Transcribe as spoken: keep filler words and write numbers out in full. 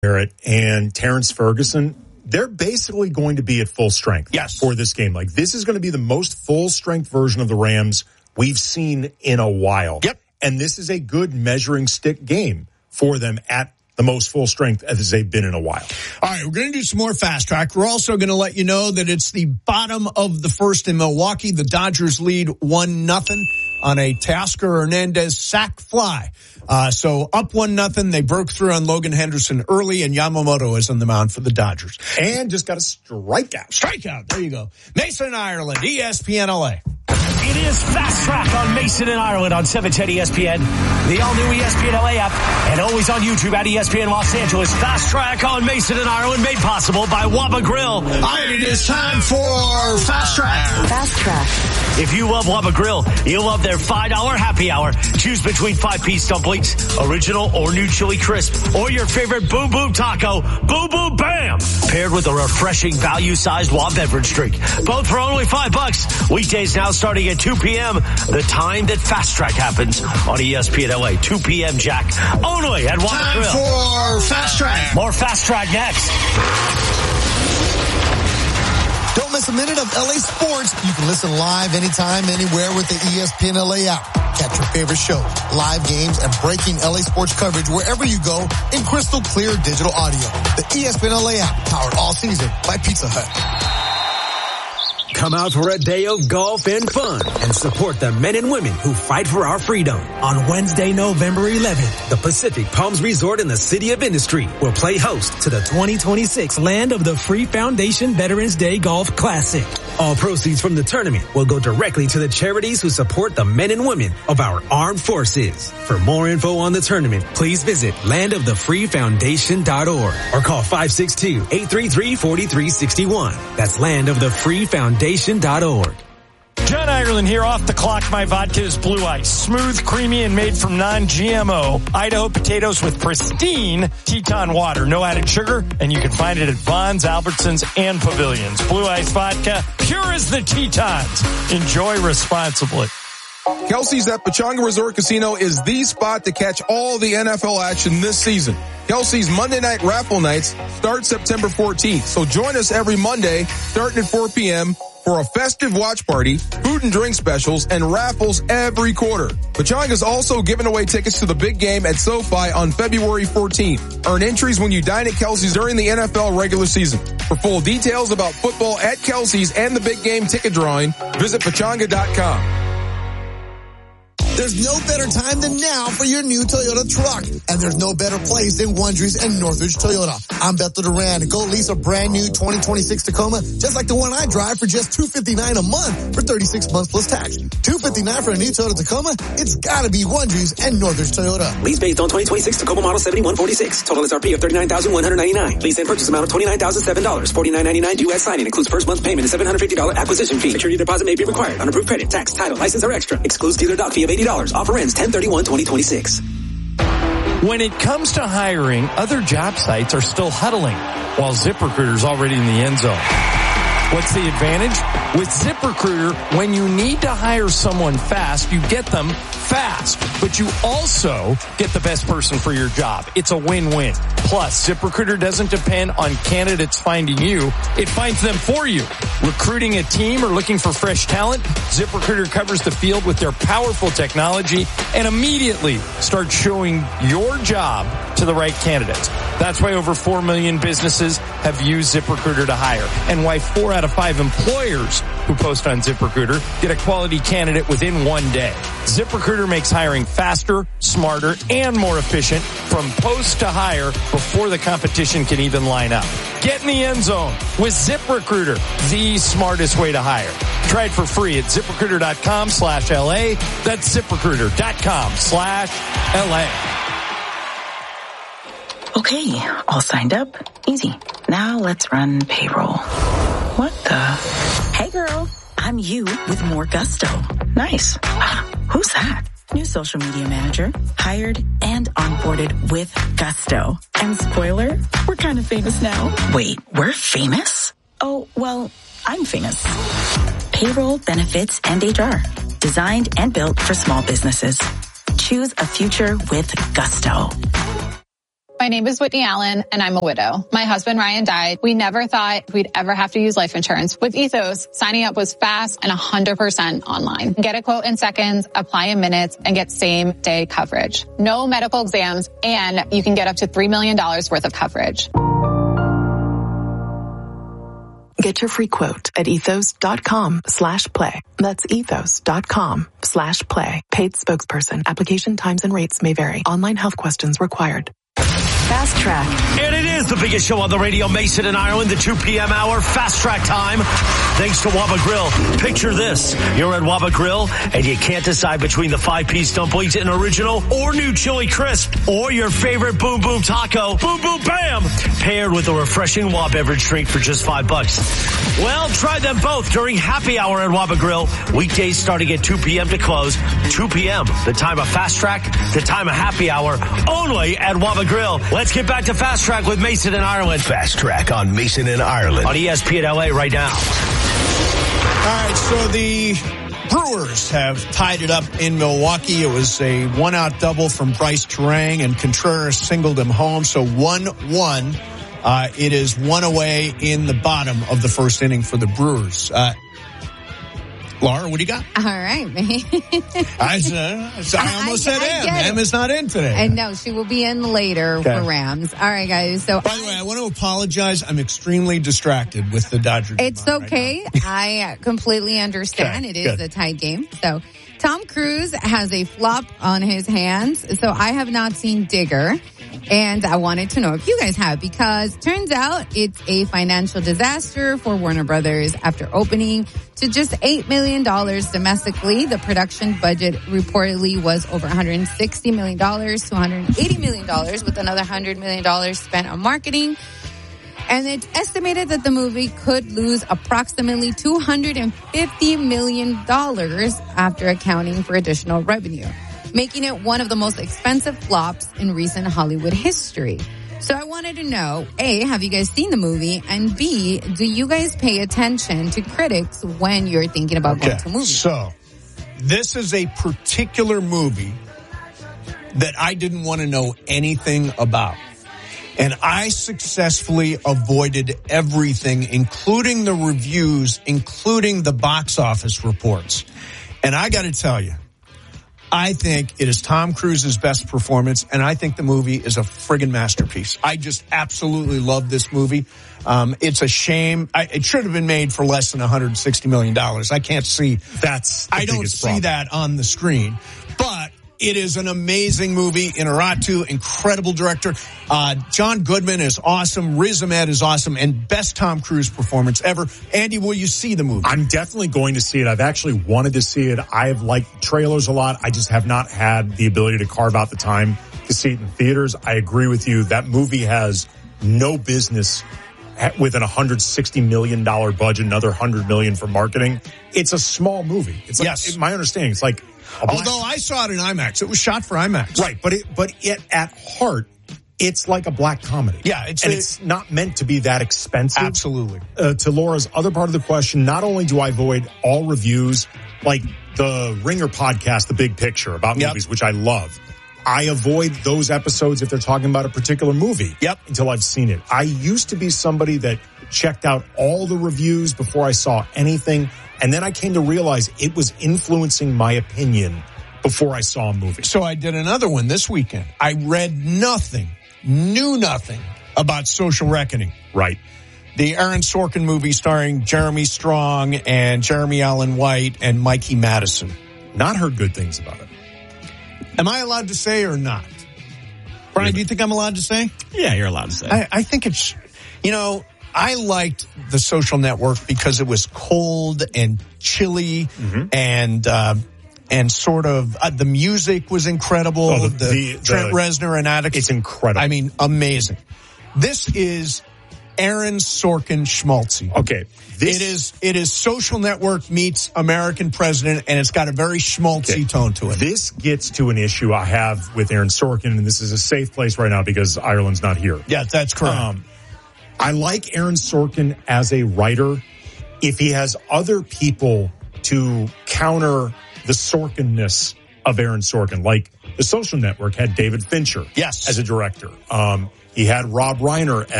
Barrett and Terrence Ferguson, they're basically going to be at full strength yes. for this game. Like, this is going to be the most full-strength version of the Rams we've seen in a while. Yep. And this is a good measuring stick game for them at the most full strength as they've been in a while. All right, we're going to do some more fast track. We're also going to let you know that it's the bottom of the first in Milwaukee. The Dodgers lead one nothing on a Teoscar Hernandez sac fly. Uh, so up one nothing. They broke through on Logan Henderson early, and Yamamoto is on the mound for the Dodgers. And just got a strikeout. Strikeout. There you go. Mason, Ireland, E S P N L A. It is Fast Track on Mason and Ireland on seven ten E S P N, the all-new E S P N L A app, and always on YouTube at E S P N Los Angeles. Fast Track on Mason and Ireland, made possible by Wabba Grill. All right, it is time for Fast Track. Fast Track. If you love Wabba Grill, you'll love their five dollar happy hour. Choose between five-piece dumplings, original or new chili crisp, or your favorite Boom Boom Taco, Boom Boom Bam, paired with a refreshing value-sized Wab beverage drink. Both for only five bucks. Weekdays now starting at two p.m., the time that Fast Track happens on E S P N L A. two p.m. Jack, only at Wabba Time Grill. for Fast Track. More Fast Track next. Don't miss a minute of L A sports. You can listen live anytime, anywhere with the E S P N L A app. Catch your favorite shows, live games, and breaking L A sports coverage wherever you go in crystal clear digital audio. The E S P N L A app, powered all season by Pizza Hut. Come out for a day of golf and fun and support the men and women who fight for our freedom. On Wednesday, November eleventh, the Pacific Palms Resort in the City of Industry will play host to the twenty twenty-six Land of the Free Foundation Veterans Day Golf Classic. All proceeds from the tournament will go directly to the charities who support the men and women of our armed forces. For more info on the tournament, please visit land of the free foundation dot org or call five six two, eight three three, four three six one. That's land of the free foundation dot org. John Ireland here. Off the clock, my vodka is Blue Ice. Smooth, creamy, and made from non-G M O Idaho potatoes with pristine Teton water. No added sugar, and you can find it at Vons, Albertsons, and Pavilions. Blue Ice vodka, pure as the Tetons. Enjoy responsibly. Kelsey's at Pechanga Resort Casino is the spot to catch all the N F L action this season. Kelsey's Monday night raffle nights start September fourteenth. So join us every Monday starting at four p.m. for a festive watch party, food and drink specials, and raffles every quarter. Pechanga's also giving away tickets to the big game at SoFi on February fourteenth. Earn entries when you dine at Kelsey's during the N F L regular season. For full details about football at Kelsey's and the big game ticket drawing, visit pechanga dot com. There's no better time than now for your new Toyota truck. And there's no better place than Wondries and Northridge Toyota. I'm Bethel Duran. Go lease a brand new twenty twenty-six Tacoma, just like the one I drive, for just two hundred fifty-nine dollars a month for thirty-six months plus tax. two hundred fifty-nine dollars for a new Toyota Tacoma? It's gotta be Wondries and Northridge Toyota. Lease based on twenty twenty-six Tacoma model seventy-one forty-six. Total S R P of thirty-nine thousand one hundred ninety-nine dollars. Lease and purchase amount of twenty-nine thousand seven dollars. forty-nine ninety-nine due at signing. Includes first month's payment and seven hundred fifty dollars acquisition fee. Security deposit may be required. Unapproved credit, tax, title, license are extra. Excludes dealer doc fee of eighty dollars. Offer ends ten thirty-one twenty twenty-six. When it comes to hiring, other job sites are still huddling while ZipRecruiter's already in the end zone. What's the advantage? With ZipRecruiter, when you need to hire someone fast, you get them fast, but you also get the best person for your job. It's a win-win. Plus, ZipRecruiter doesn't depend on candidates finding you. It finds them for you. Recruiting a team or looking for fresh talent, ZipRecruiter covers the field with their powerful technology and immediately starts showing your job to the right candidates. That's why over four million businesses have used ZipRecruiter to hire, and why four out of five employers who post on ZipRecruiter get a quality candidate within one day. ZipRecruiter makes hiring faster, smarter, and more efficient from post to hire before the competition can even line up. Get in the end zone with ZipRecruiter, the smartest way to hire. Try it for free at ZipRecruiter.com slash LA. That's ZipRecruiter.com slash LA. Okay, all signed up. Easy. Now let's run payroll. What the? Hey girl, I'm you with more gusto. Nice. Who's that? New social media manager, hired and onboarded with gusto. And spoiler, we're kind of famous now. Wait, we're famous? Oh, well, I'm famous. Payroll, benefits, and H R. Designed and built for small businesses. Choose a future with gusto. My name is Whitney Allen, and I'm a widow. My husband, Ryan, died. We never thought we'd ever have to use life insurance. With Ethos, signing up was fast and one hundred percent online. Get a quote in seconds, apply in minutes, and get same-day coverage. No medical exams, and you can get up to three million dollars worth of coverage. Get your free quote at ethos.com slash play. That's ethos.com slash play. Paid spokesperson. Application times and rates may vary. Online health questions required. Fast Track. And it is the biggest show on the radio, Mason and Ireland, the two p.m. hour, Fast Track time. Thanks to Waba Grill. Picture this. You're at Waba Grill, and you can't decide between the five-piece dumplings and original or new chili crisp, or your favorite Boom Boom Taco, Boom Boom Bam, paired with a refreshing Waba beverage drink for just five bucks. Well, try them both during happy hour at Waba Grill. Weekdays starting at two p.m. to close. two p.m., the time of Fast Track, the time of happy hour, only at Waba Grill. Let's get back to Fast Track with Mason and Ireland. Fast Track on Mason and Ireland. On E S P N L A right now. All right, so the Brewers have tied it up in Milwaukee. It was a one-out double from Bryce Terang, and Contreras singled him home. So one one. Uh, it is one away in the bottom of the first inning for the Brewers. Uh, Laura, what do you got? All right, man. I, uh, I almost I, said I Em. Em is not in today. And no, she will be in later okay. for Rams. All right, guys. So, by the way, I want to apologize. I'm extremely distracted with the Dodgers. It's okay. Right I completely understand. Okay, it is good. A tight game. So, Tom Cruise has a flop on his hands. So, I have not seen Digger. And I wanted to know if you guys have, because turns out it's a financial disaster for Warner Brothers after opening to just eight million dollars domestically. The production budget reportedly was over one hundred sixty million dollars to one hundred eighty million dollars, with another one hundred million dollars spent on marketing. And it's estimated that the movie could lose approximately two hundred fifty million dollars after accounting for additional revenue, making it one of the most expensive flops in recent Hollywood history. So I wanted to know, A, have you guys seen the movie? And B, do you guys pay attention to critics when you're thinking about okay. going to movies? So this is a particular movie that I didn't want to know anything about. And I successfully avoided everything, including the reviews, including the box office reports. And I got to tell you, I think it is Tom Cruise's best performance, and I think the movie is a friggin' masterpiece. I just absolutely love this movie. Um, it's a shame. I, it should have been made for less than one hundred sixty million dollars. I can't see. That's the I don't see problem. that on the screen. But it is an amazing movie. Inarritu, incredible director. Uh, John Goodman is awesome. Riz Ahmed is awesome. And best Tom Cruise performance ever. Andy, will you see the movie? I'm definitely going to see it. I've actually wanted to see it. I have liked trailers a lot. I just have not had the ability to carve out the time to see it in theaters. I agree with you. That movie has no business with an one hundred sixty million dollars budget, another one hundred million dollars for marketing. It's a small movie. It's like, yes. My understanding, it's like, although I saw it in IMAX, it was shot for IMAX. Right, but it, but it, at heart, it's like a black comedy. Yeah, it's and a, it's not meant to be that expensive. Absolutely. Uh, to Laura's other part of the question, not only do I avoid all reviews, like the Ringer podcast, The Big Picture, about yep. movies, which I love. I avoid those episodes if they're talking about a particular movie. Yep. Until I've seen it. I used to be somebody that checked out all the reviews before I saw anything. And then I came to realize it was influencing my opinion before I saw a movie. So I did another one this weekend. I read nothing, knew nothing about Social Reckoning. Right. The Aaron Sorkin movie starring Jeremy Strong and Jeremy Allen White and Mikey Madison. Not heard good things about it. Am I allowed to say or not? Brian, do you think I'm allowed to say? Yeah, you're allowed to say. I, I think it's, you know, I liked The Social Network because it was cold and chilly mm-hmm. and, uh, and sort of, uh, the music was incredible. Oh, the, the, the, Trent the, Reznor and Atticus. It's incredible. I mean, amazing. This is Aaron Sorkin schmaltzy. Okay. This, it is, it is Social Network meets American President, and it's got a very schmaltzy okay. tone to it. This gets to an issue I have with Aaron Sorkin, and this is a safe place right now because Ireland's not here. Yeah, that's correct. Um, I like Aaron Sorkin as a writer if he has other people to counter the Sorkin-ness of Aaron Sorkin, like The Social Network had David Fincher yes. as a director. Um, he had Rob Reiner